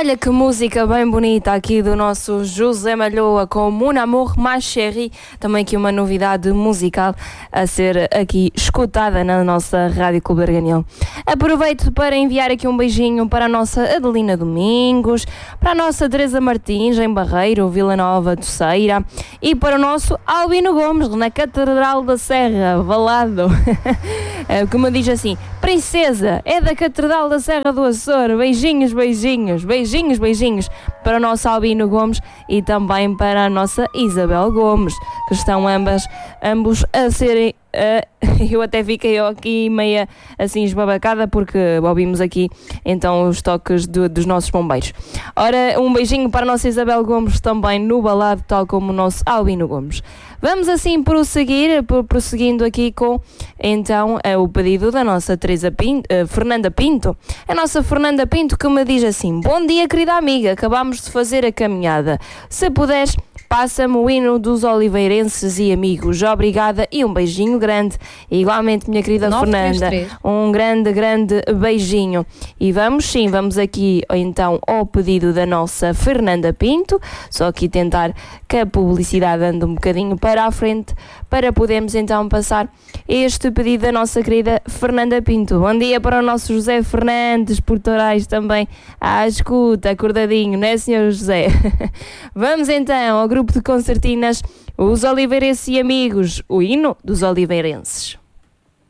Olha que música bem bonita aqui do nosso José Malhoa com Mon Amour Ma Chérie, também aqui uma novidade musical a ser aqui escutada na nossa Rádio Clube de Arganhão. Aproveito para enviar aqui um beijinho para a nossa Adelina Domingos, para a nossa Teresa Martins em Barreiro, Vila Nova de Ceira, e para o nosso Albino Gomes na Catedral da Serra, Valado. Como diz assim, princesa, é da Catedral da Serra do Açor, beijinhos, beijinhos, beijinhos, beijinhos para o nosso Albino Gomes e também para a nossa Isabel Gomes, que estão ambos a serem... eu até fiquei aqui meia assim esbabacada porque ouvimos aqui então os toques dos nossos bombeiros. Ora, um beijinho para a nossa Isabel Gomes também no balado, tal como o nosso Albino Gomes. Vamos assim prosseguindo aqui com então o pedido da nossa Fernanda Pinto. A nossa Fernanda Pinto que me diz assim: bom dia querida amiga, acabamos de fazer a caminhada, se puderes passa-me o hino dos oliveirenses e amigos. Obrigada e um beijinho grande. E igualmente, minha querida 933. Fernanda, um grande beijinho. E vamos aqui então ao pedido da nossa Fernanda Pinto. Só aqui tentar que a publicidade ande um bocadinho para a frente para podermos então passar este pedido da nossa querida Fernanda Pinto. Bom dia para o nosso José Fernandes, Portorais também à escuta, acordadinho, não é, senhor José? Vamos então ao grupo de concertinas, os Oliveirenses e amigos, o hino dos Oliveirenses.